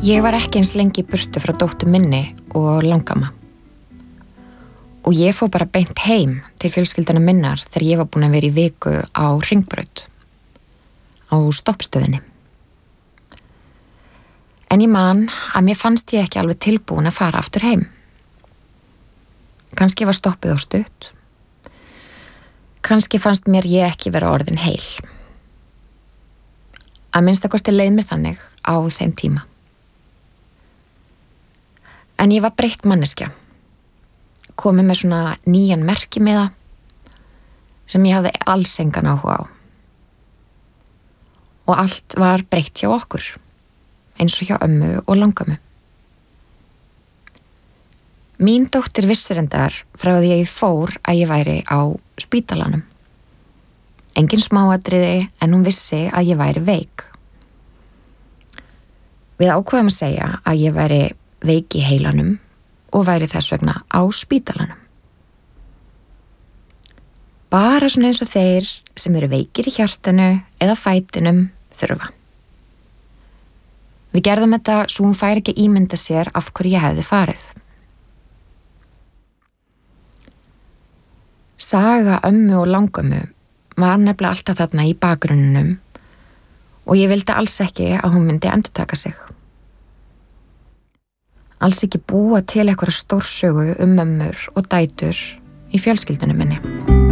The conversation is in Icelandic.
Ég var ekki eins lengi í burtu frá dóttur minni og langamma. Og ég fór bara beint heim til fjölskyldunnar minnar þegar ég var búin að vera í viku á Hringbraut, á stoppstöðinni. En ég man að mér fannst ég ekki alveg tilbúin að fara aftur heim. Kannski var stoppið á stutt. Kannski fannst mér ég ekki vera orðin heil. Að minnstakosti leið mér þannig á þeim tíma. En ég var breytt manneskja, komið með svona nýjan merkimiða sem ég hafði alls engan áhuga á. Og allt var breytt hjá okkur, eins og hjá ömmu og langammu. Mín dóttir vissi reyndar frá því að ég fór að ég væri á spítalanum. Engin smáatriði en hún vissi að ég væri veik. Við ákveðum að segja að ég væri veik í heilanum og væri þess vegna á spítalanum. Bara svona eins og þeir sem eru veikir í hjartanu eða fætinum þurfa. Við gerðum þetta svo hún fær ekki ímynda sér af hverju ég hefði farið. Saga ömmu og langammu var nefnilega alltaf þarna í bakgrunninum og ég vildi alls ekki að hún myndi endurtaka sig. Alls ekki búa til einhverja stórsögu mömmur og dætur í fjölskyldunum minni.